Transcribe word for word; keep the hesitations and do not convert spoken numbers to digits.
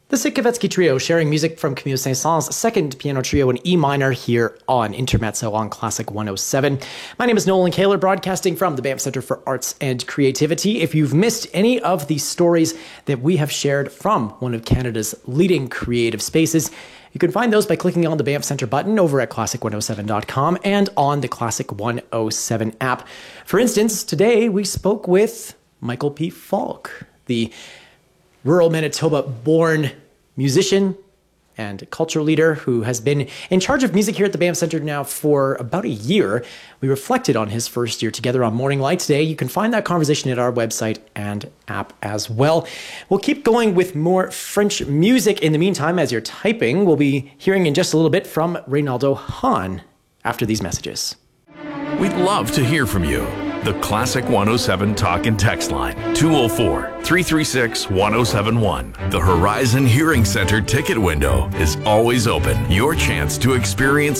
The Sitkowetsky Trio sharing music from Camille Saint-Saëns' second piano trio in E minor here on Intermezzo on Classic one oh seven. My name is Nolan Kaler, broadcasting from the Banff Centre for Arts and Creativity. If you've missed any of the stories that we have shared from one of Canada's leading creative spaces, you can find those by clicking on the Banff Centre button over at classic one oh seven dot com and on the Classic one oh seven app. For instance, today we spoke with Michael P. Falk, the rural Manitoba-born musician and culture leader who has been in charge of music here at the Banff Centre now for about a year. We reflected on his first year together on Morning Light today. You can find that conversation at our website and app as well. We'll keep going with more French music. In the meantime, as you're typing, we'll be hearing in just a little bit from Reynaldo Hahn after these messages. We'd love to hear from you. The Classic one oh seven Talk and Text Line, two oh four, three three six, one oh seven one. The Horizon Hearing Center ticket window is always open. Your chance to experience